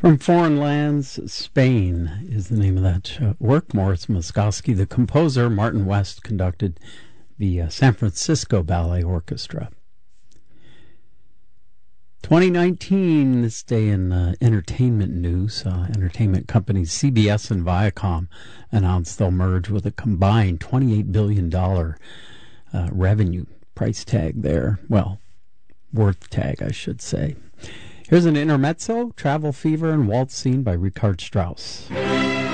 From Foreign Lands, Spain is the name of that work. Morris Moskowski, the composer. Martin West conducted the San Francisco Ballet Orchestra. 2019, this day in entertainment news, entertainment companies CBS and Viacom announced they'll merge with a combined $28 billion revenue price tag there. Well, worth tag, I should say. Here's an intermezzo, Travel Fever and Waltz Scene by Richard Strauss.